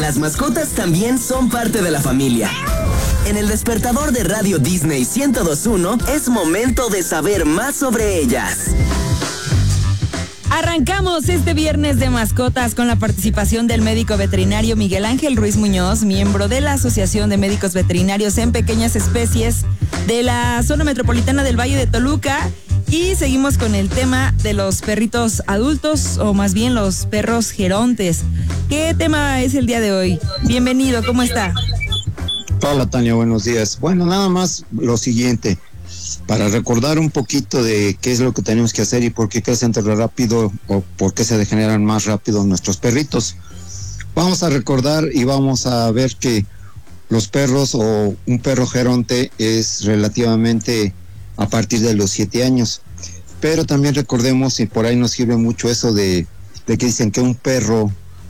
Las mascotas también son parte de la familia. En el despertador de Radio Disney 102.1 es momento de saber más sobre ellas. Arrancamos este viernes de mascotas con la participación del médico veterinario Miguel Ángel Ruiz Muñoz, miembro de la Asociación de Médicos Veterinarios en Pequeñas Especies de la zona metropolitana del Valle de Toluca. Y seguimos con el tema de los perritos adultos, o más bien los perros gerontes. ¿Qué tema es el día de hoy? Bienvenido, ¿cómo está? Hola, Tania, buenos días. Bueno, nada más lo siguiente, para recordar un poquito de qué es lo que tenemos que hacer y por qué crecen tan rápido o por qué se degeneran más rápido nuestros perritos. Vamos a recordar y vamos a ver que los perros o un perro geronte es relativamente a partir de los 7 años. Pero también recordemos, y por ahí nos sirve mucho eso de que dicen que un perro,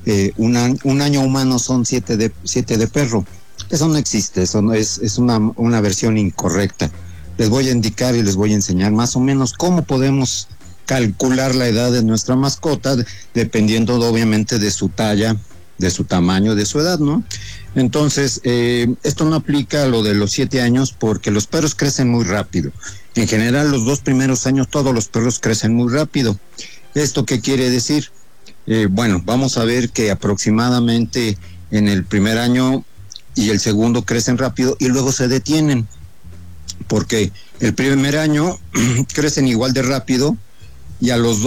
un año humano son 7 de perro. Eso no existe, eso no es una versión incorrecta. Les voy a indicar y les voy a enseñar más o menos cómo podemos calcular la edad de nuestra mascota, dependiendo obviamente de su talla, de su tamaño, de su edad, ¿no? Entonces, esto no aplica a lo de los 7 años porque los perros crecen muy rápido. En general, los 2 primeros años todos los perros crecen muy rápido. ¿Esto qué quiere decir? Bueno, vamos a ver que aproximadamente en el primer año y el segundo crecen rápido y luego se detienen. Porque el primer año crecen igual de rápido y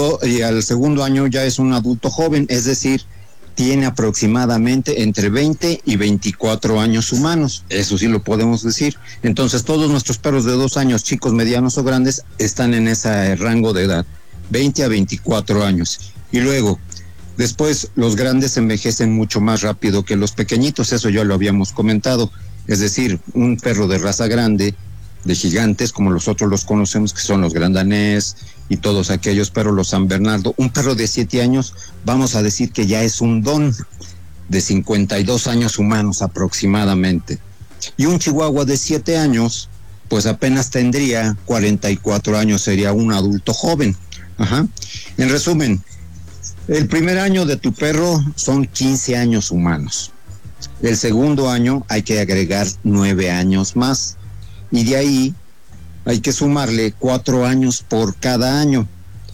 al segundo año ya es un adulto joven, es decir, tiene aproximadamente entre 20 y 24 años humanos, eso sí lo podemos decir. Entonces todos nuestros perros de 2 años, chicos, medianos o grandes, están en ese rango de edad, 20 a 24 años. Y luego, después los grandes envejecen mucho más rápido que los pequeñitos, eso ya lo habíamos comentado, es decir, un perro de raza grande, de gigantes, como nosotros los conocemos, que son los Gran Danés y todos aquellos perros, los San Bernardo. Un perro de 7 años, vamos a decir que ya es un don de 52 años humanos aproximadamente. Y un chihuahua de 7 años, pues apenas tendría 44 años, sería un adulto joven. Ajá. En resumen, el primer año de tu perro son 15 años humanos. El segundo año hay que agregar 9 años más. Y de ahí hay que sumarle 4 años por cada año,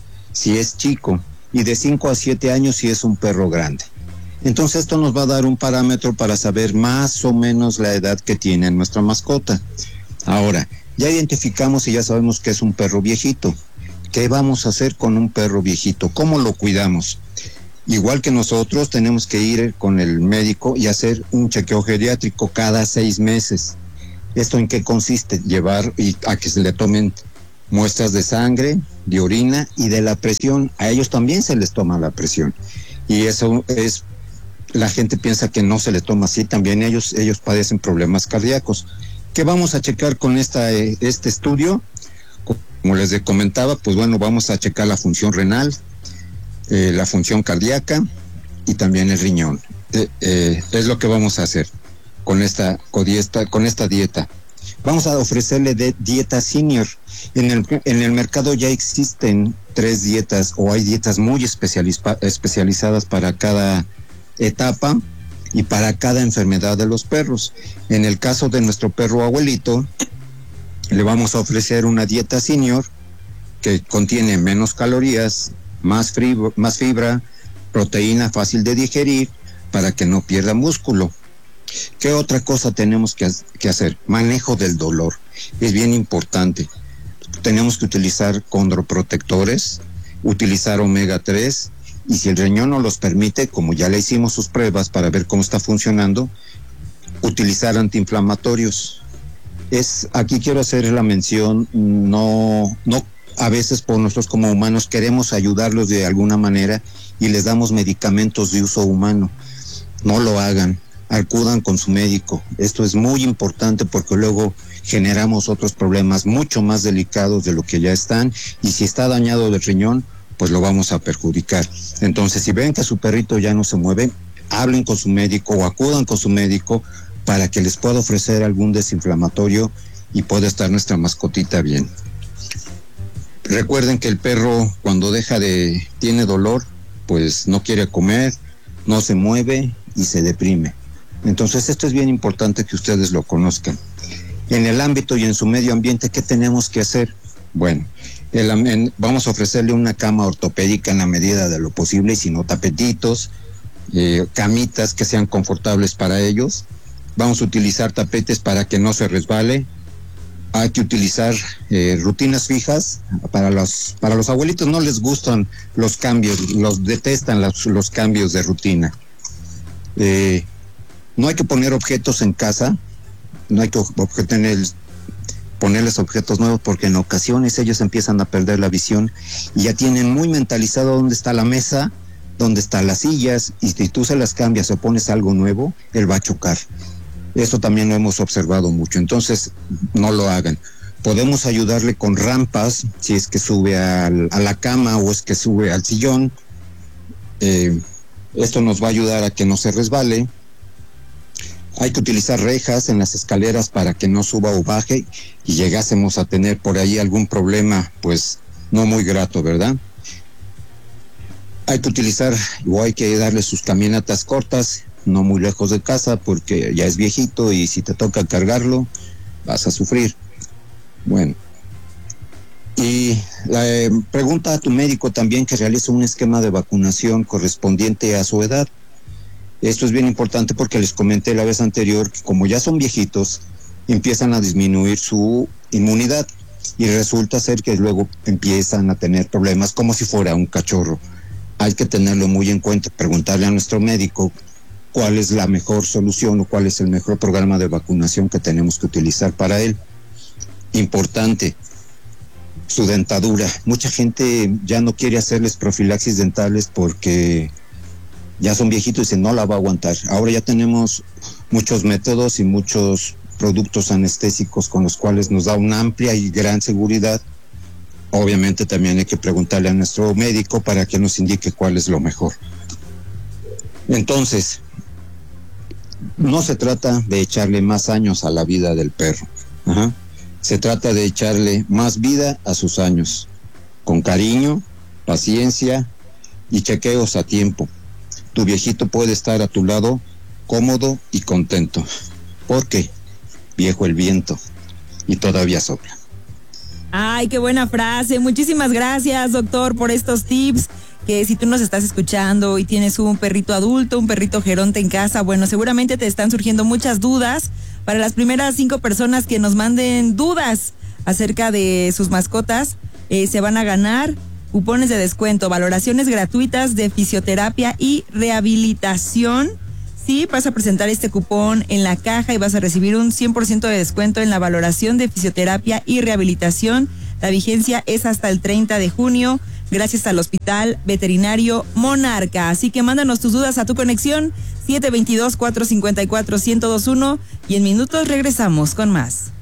si es chico, y de 5 a 7 años si es un perro grande. Entonces esto nos va a dar un parámetro para saber más o menos la edad que tiene nuestra mascota. Ahora, ya identificamos y ya sabemos que es un perro viejito. ¿Qué vamos a hacer con un perro viejito? ¿Cómo lo cuidamos? Igual que nosotros tenemos que ir con el médico y hacer un chequeo geriátrico cada 6 meses. ¿Esto en qué consiste? Llevar a que se le tomen muestras de sangre, de orina y de la presión. A ellos también se les toma la presión. Y eso es, la gente piensa que no se les toma así, también ellos padecen problemas cardíacos. ¿Qué vamos a checar con este estudio? Como les comentaba, pues bueno, vamos a checar la función renal, la función cardíaca y también el riñón. Es lo que vamos a hacer con esta dieta. Vamos a ofrecerle dieta senior. En el mercado ya existen 3 dietas, o hay dietas muy especializadas para cada etapa y para cada enfermedad de los perros. En el caso de nuestro perro abuelito, le vamos a ofrecer una dieta senior que contiene menos calorías, más fibra, proteína fácil de digerir para que no pierda músculo. ¿Qué otra cosa tenemos que hacer? Manejo del dolor. Es bien importante. Tenemos que utilizar condroprotectores, utilizar omega 3, y si el riñón no los permite, como ya le hicimos sus pruebas para ver cómo está funcionando, utilizar antiinflamatorios. Aquí quiero hacer la mención, no a veces por nosotros como humanos queremos ayudarlos de alguna manera y les damos medicamentos de uso humano. No lo hagan. Acudan con su médico. Esto es muy importante porque luego generamos otros problemas mucho más delicados de lo que ya están, y si está dañado del riñón, pues lo vamos a perjudicar. Entonces, si ven que su perrito ya no se mueve, hablen con su médico o acudan con su médico para que les pueda ofrecer algún desinflamatorio y pueda estar nuestra mascotita bien. Recuerden que el perro cuando tiene dolor, pues no quiere comer, no se mueve y se deprime. Entonces esto es bien importante que ustedes lo conozcan. En el ámbito y en su medio ambiente, ¿qué tenemos que hacer? Bueno, vamos a ofrecerle una cama ortopédica en la medida de lo posible, y si no, tapetitos, camitas que sean confortables para ellos. Vamos a utilizar tapetes para que no se resbale. Hay que utilizar rutinas fijas. Para los abuelitos no les gustan los cambios, los detestan los cambios de rutina. No hay que poner objetos en casa, no hay que ponerles objetos nuevos, porque en ocasiones ellos empiezan a perder la visión y ya tienen muy mentalizado dónde está la mesa, dónde están las sillas, y si tú se las cambias o pones algo nuevo, él va a chocar. Esto también lo hemos observado mucho, entonces no lo hagan. Podemos ayudarle con rampas, si es que sube a la cama o es que sube al sillón. Esto nos va a ayudar a que no se resbale. Hay que utilizar rejas en las escaleras para que no suba o baje y llegásemos a tener por ahí algún problema, pues no muy grato, ¿verdad? Hay que utilizar o hay que darle sus caminatas cortas, no muy lejos de casa, porque ya es viejito y si te toca cargarlo, vas a sufrir. Bueno, y pregunta a tu médico también que realice un esquema de vacunación correspondiente a su edad. Esto es bien importante porque les comenté la vez anterior que como ya son viejitos, empiezan a disminuir su inmunidad y resulta ser que luego empiezan a tener problemas como si fuera un cachorro. Hay que tenerlo muy en cuenta, preguntarle a nuestro médico cuál es la mejor solución o cuál es el mejor programa de vacunación que tenemos que utilizar para él. Importante, su dentadura. Mucha gente ya no quiere hacerles profilaxis dentales porque ya son viejitos y dicen no la va a aguantar. Ahora ya tenemos muchos métodos y muchos productos anestésicos con los cuales nos da una amplia y gran seguridad. Obviamente también hay que preguntarle a nuestro médico para que nos indique cuál es lo mejor. Entonces, no se trata de echarle más años a la vida del perro. Se trata de echarle más vida a sus años, con cariño, paciencia y chequeos a tiempo. Tu viejito puede estar a tu lado cómodo y contento, porque viejo el viento y todavía sopla. Ay, qué buena frase. Muchísimas gracias, doctor, por estos tips. Que si tú nos estás escuchando y tienes un perrito adulto, un perrito geronte en casa, bueno, seguramente te están surgiendo muchas dudas. Para las primeras 5 personas que nos manden dudas acerca de sus mascotas, se van a ganar cupones de descuento, valoraciones gratuitas de fisioterapia y rehabilitación. Sí, vas a presentar este cupón en la caja y vas a recibir un 100% de descuento en la valoración de fisioterapia y rehabilitación. La vigencia es hasta el 30 de junio, gracias al Hospital Veterinario Monarca. Así que mándanos tus dudas a tu conexión 722-454-1021 y en minutos regresamos con más.